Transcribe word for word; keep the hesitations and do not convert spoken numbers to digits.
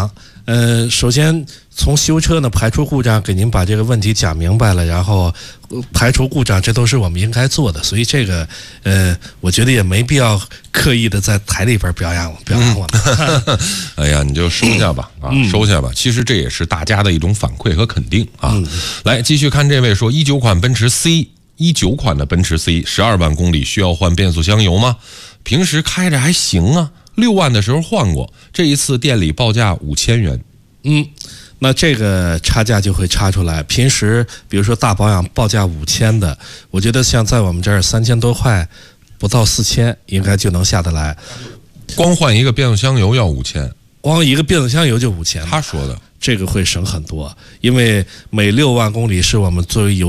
讲，呃，首先从修车呢排除故障，给您把这个问题讲明白了，然后排除故障，这都是我们应该做的。所以这个，呃，我觉得也没必要刻意的在台里边表扬表扬我们。 嗯、哎呀，你就收下吧，啊， 嗯、 收下吧。其实这也是大家的一种反馈和肯定啊。 嗯、 来，继续看这位说，一九款奔驰 C， 一九款的奔驰 C， 十二万公里需要换变速箱油吗？平时开着还行啊。六万的时候换过，这一次店里报价五千元。 嗯，那这个差价就会差出来。平时比如说大保养报价五千的，我觉得像在我们这儿三千多块，不到四千应该就能下得来。 光换一个变速箱油要五千， 光一个变速箱油就五千。 他说的， 这个会省很多，因为每六万公里是我们作为油